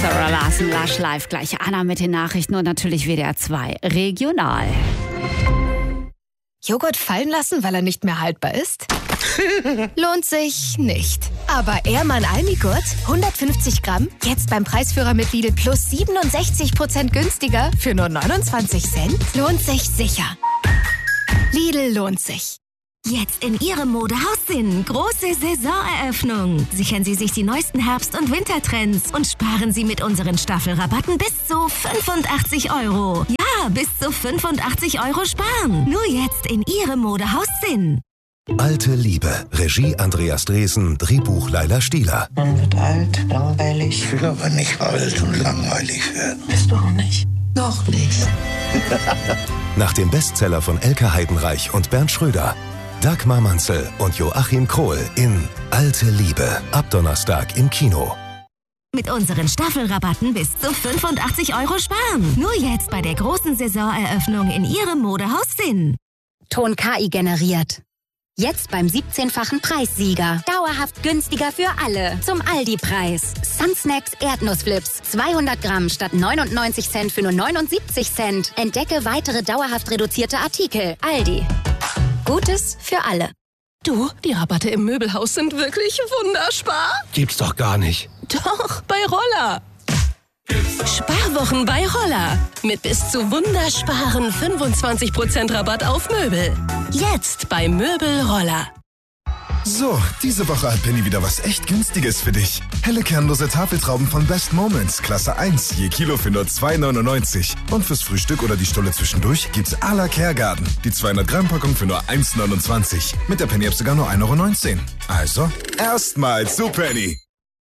Sarah Larsen, Lush Live, gleich Anna mit den Nachrichten und natürlich WDR 2 regional. Joghurt fallen lassen, weil er nicht mehr haltbar ist? Lohnt sich nicht. Aber Ehrmann Almigurt, 150 Gramm, jetzt beim Preisführer mit Lidl plus 67% günstiger für nur 29 Cent? Lohnt sich sicher. Lidl lohnt sich. Jetzt in Ihrem Modehaus große Saisoneröffnung. Sichern Sie sich die neuesten Herbst- und Wintertrends und sparen Sie mit unseren Staffelrabatten bis zu 85 €. Ja, bis zu 85 € sparen. Nur jetzt in Ihrem Modehaus Sinn. Alte Liebe. Regie Andreas Dresen, Drehbuch Laila Stieler. Man wird alt, langweilig. Ich will aber nicht alt und langweilig werden. Bist du auch nicht? Noch nicht. Nach dem Bestseller von Elke Heidenreich und Bernd Schröder. Dagmar Manzel und Joachim Krohl in Alte Liebe. Ab Donnerstag im Kino. Mit unseren Staffelrabatten bis zu 85 € sparen. Nur jetzt bei der großen Saisoneröffnung in Ihrem Modehaus Sinn. Ton KI generiert. Jetzt beim 17-fachen Preissieger. Dauerhaft günstiger für alle. Zum Aldi-Preis. Sunsnacks Erdnussflips. 200 Gramm statt 99 Cent für nur 79 Cent. Entdecke weitere dauerhaft reduzierte Artikel. Aldi. Gutes für alle. Du, die Rabatte im Möbelhaus sind wirklich wunderspar. Gibt's doch gar nicht. Doch, bei Roller. Sparwochen bei Roller. Mit bis zu wundersparen 25% Rabatt auf Möbel. Jetzt bei Möbel Roller. So, diese Woche hat Penny wieder was echt Günstiges für dich. Helle kernlose Tafeltrauben von Best Moments, Klasse 1, je Kilo für nur 2,99. Und fürs Frühstück oder die Stulle zwischendurch gibt's à la Kergarten. Die 200 Gramm Packung für nur 1,29. Mit der Penny-App sogar nur 1,19 €. Also, erstmal zu Penny.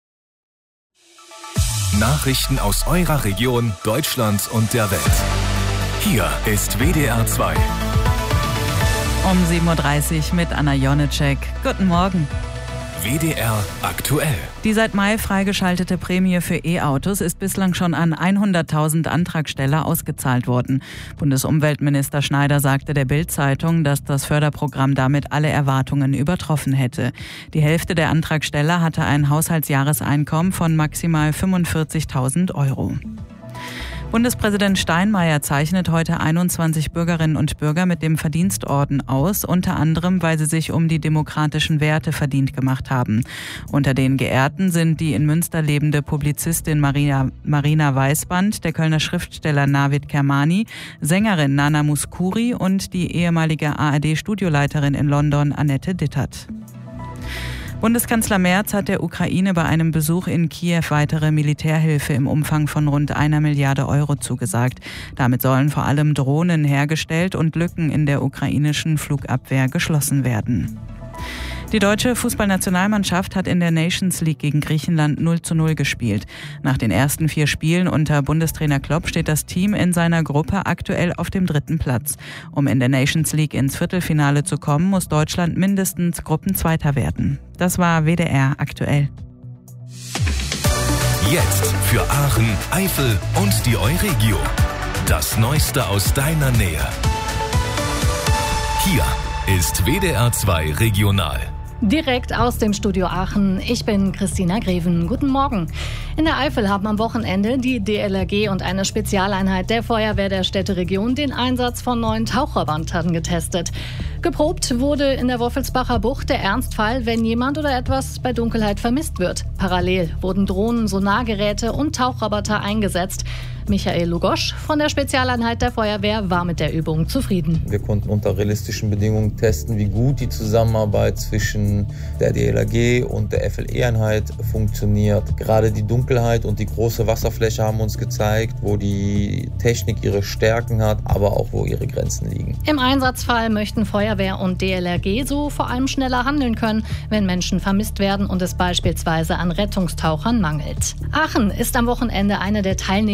Nachrichten aus eurer Region, Deutschland und der Welt. Hier ist WDR 2. Um 7:30 Uhr mit Anna Jonitschek. Guten Morgen. WDR aktuell. Die seit Mai freigeschaltete Prämie für E-Autos ist bislang schon an 100.000 Antragsteller ausgezahlt worden. Bundesumweltminister Schneider sagte der Bild-Zeitung, dass das Förderprogramm damit alle Erwartungen übertroffen hätte. Die Hälfte der Antragsteller hatte ein Haushaltsjahreseinkommen von maximal 45.000 €. Bundespräsident Steinmeier zeichnet heute 21 Bürgerinnen und Bürger mit dem Verdienstorden aus, unter anderem, weil sie sich um die demokratischen Werte verdient gemacht haben. Unter den Geehrten sind die in Münster lebende Publizistin Marina Weißband, der Kölner Schriftsteller Navid Kermani, Sängerin Nana Mouskouri und die ehemalige ARD-Studioleiterin in London Annette Dittert. Bundeskanzler Merz hat der Ukraine bei einem Besuch in Kiew weitere Militärhilfe im Umfang von rund 1 Milliarde € zugesagt. Damit sollen vor allem Drohnen hergestellt und Lücken in der ukrainischen Flugabwehr geschlossen werden. Die deutsche Fußballnationalmannschaft hat in der Nations League gegen Griechenland 0:0 gespielt. Nach den ersten 4 Spielen unter Bundestrainer Klopp steht das Team in seiner Gruppe aktuell auf dem 3. Platz. Um in der Nations League ins Viertelfinale zu kommen, muss Deutschland mindestens Gruppenzweiter werden. Das war WDR aktuell. Jetzt für Aachen, Eifel und die Euregio. Das Neueste aus deiner Nähe. Hier ist WDR 2 regional. Direkt aus dem Studio Aachen. Ich bin Christina Greven. Guten Morgen. In der Eifel haben am Wochenende die DLRG und eine Spezialeinheit der Feuerwehr der Städteregion den Einsatz von neuen Tauchrobotern getestet. Geprobt wurde in der Woffelsbacher Bucht der Ernstfall, wenn jemand oder etwas bei Dunkelheit vermisst wird. Parallel wurden Drohnen, Sonargeräte und Tauchroboter eingesetzt. Michael Lugosch von der Spezialeinheit der Feuerwehr war mit der Übung zufrieden. Wir konnten unter realistischen Bedingungen testen, wie gut die Zusammenarbeit zwischen der DLRG und der FLE-Einheit funktioniert. Gerade die Dunkelheit und die große Wasserfläche haben uns gezeigt, wo die Technik ihre Stärken hat, aber auch wo ihre Grenzen liegen. Im Einsatzfall möchten Feuerwehr und DLRG so vor allem schneller handeln können, wenn Menschen vermisst werden und es beispielsweise an Rettungstauchern mangelt. Aachen ist am Wochenende eine der teilnehmerstärksten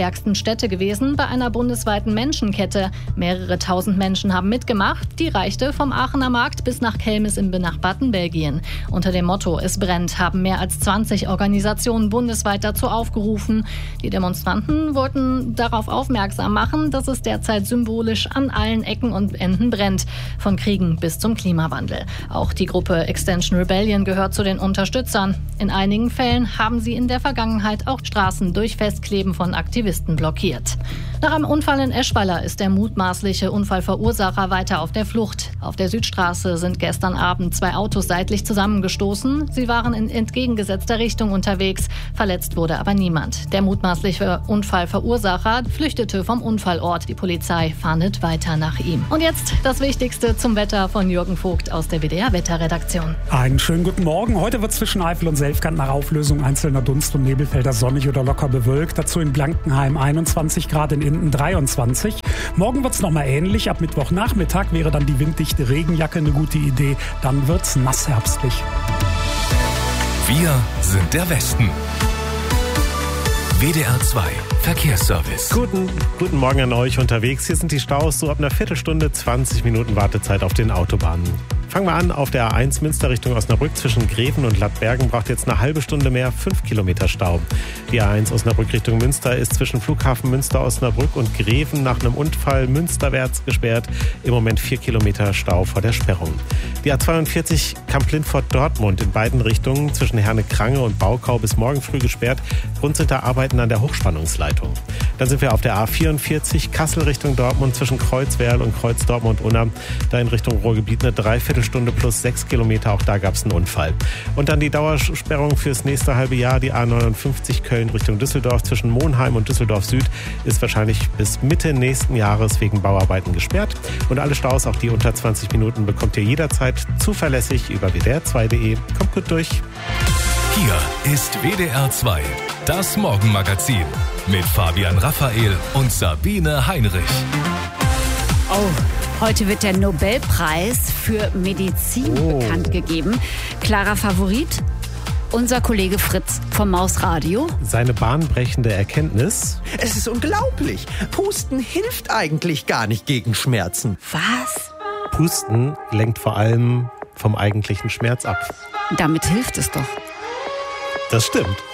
stärksten Städte gewesen bei einer bundesweiten Menschenkette. Mehrere tausend Menschen haben mitgemacht. Die reichte vom Aachener Markt bis nach Kelmis im benachbarten Belgien. Unter dem Motto "Es brennt" haben mehr als 20 Organisationen bundesweit dazu aufgerufen. Die Demonstranten wollten darauf aufmerksam machen, dass es derzeit symbolisch an allen Ecken und Enden brennt. Von Kriegen bis zum Klimawandel. Auch die Gruppe Extinction Rebellion gehört zu den Unterstützern. In einigen Fällen haben sie in der Vergangenheit auch Straßen durch Festkleben von Aktivisten blockiert. Nach einem Unfall in Eschweiler ist der mutmaßliche Unfallverursacher weiter auf der Flucht. Auf der Südstraße sind gestern Abend 2 Autos seitlich zusammengestoßen. Sie waren in entgegengesetzter Richtung unterwegs. Verletzt wurde aber niemand. Der mutmaßliche Unfallverursacher flüchtete vom Unfallort. Die Polizei fahndet weiter nach ihm. Und jetzt das Wichtigste zum Wetter von Jürgen Vogt aus der WDR-Wetterredaktion. Einen schönen guten Morgen. Heute wird zwischen Eifel und Selfkant nach Auflösung einzelner Dunst- und Nebelfelder sonnig oder locker bewölkt. Dazu in Blankenheim 21 Grad, in Minden 23. Morgen wird es nochmal ähnlich. Ab Mittwochnachmittag wäre dann die winddichte Regenjacke eine gute Idee. Dann wird es nassherbstlich. Wir sind der Westen. WDR 2 Verkehrsservice. Guten Morgen an euch unterwegs. Hier sind die Staus, so ab einer Viertelstunde, 20 Minuten Wartezeit auf den Autobahnen. Fangen wir an auf der A1 Münster Richtung Osnabrück. Zwischen Greven und Lattbergen braucht jetzt eine halbe Stunde mehr 5 Kilometer Stau. Die A1 Osnabrück Richtung Münster ist zwischen Flughafen Münster-Osnabrück und Greven nach einem Unfall münsterwärts gesperrt. Im Moment 4 Kilometer Stau vor der Sperrung. Die A42 Kamp-Lindfort-Dortmund in beiden Richtungen zwischen Herne-Krange und Baukau bis morgen früh gesperrt. Grund sind da Arbeiten an der Hochspannungsleitung. Dann sind wir auf der A44 Kassel Richtung Dortmund zwischen Kreuzwerl und Kreuz-Dortmund-Unna. Da in Richtung Ruhrgebiet eine Dreiviertelstunde plus 6 Kilometer. Auch da gab es einen Unfall. Und dann die Dauersperrung fürs nächste halbe Jahr. Die A59 Köln Richtung Düsseldorf zwischen Monheim und Düsseldorf Süd ist wahrscheinlich bis Mitte nächsten Jahres wegen Bauarbeiten gesperrt. Und alle Staus, auch die unter 20 Minuten, bekommt ihr jederzeit zuverlässig über wdr2.de. Kommt gut durch. Hier ist WDR 2, das Morgenmagazin mit Fabian Raphael und Sabine Heinrich. Oh, heute wird der Nobelpreis für Medizin bekannt gegeben. Klarer Favorit? Unser Kollege Fritz vom Mausradio. Seine bahnbrechende Erkenntnis: Es ist unglaublich. Pusten hilft eigentlich gar nicht gegen Schmerzen. Was? Pusten lenkt vor allem vom eigentlichen Schmerz ab. Damit hilft es doch. Das stimmt.